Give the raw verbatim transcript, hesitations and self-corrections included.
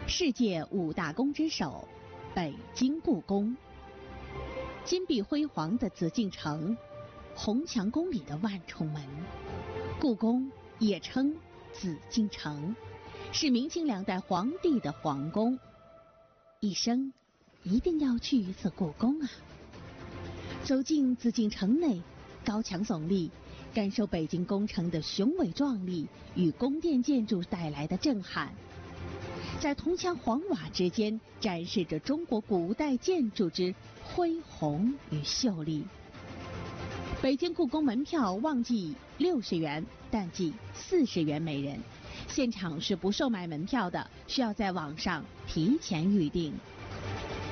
世界五大宫之首，北京故宫。金碧辉煌的紫禁城，红墙宫里的万重门。故宫也称紫禁城，是明清两代皇帝的皇宫。一生一定要去一次故宫啊！走进紫禁城内，高墙耸立，感受北京宫城的雄伟壮丽与宫殿建筑带来的震撼。在铜墙黄瓦之间，展示着中国古代建筑之恢宏与秀丽。北京故宫门票旺季六十元，淡季四十元每人，现场是不售卖门票的，需要在网上提前预订。